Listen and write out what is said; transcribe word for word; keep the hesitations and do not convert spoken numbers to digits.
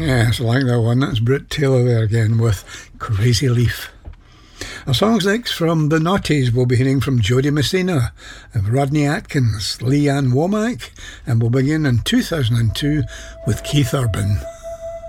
Yes, I like that one. That's Britt Taylor there again with Crazy Leaf. Our song's next from the Naughties. We'll be hearing from Jody Messina and Rodney Atkins, Leanne Womack, and we'll begin in two thousand two with Keith Urban.